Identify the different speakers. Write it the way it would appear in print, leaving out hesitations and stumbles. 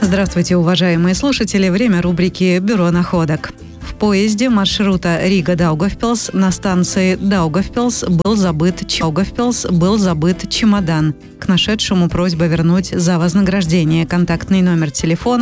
Speaker 1: Здравствуйте, уважаемые слушатели. Время рубрики «Бюро находок». В поезде маршрута Рига-Даугавпилс на станции Даугавпилс был забыт чемодан. К нашедшему просьба вернуть за вознаграждение. Контактный номер телефона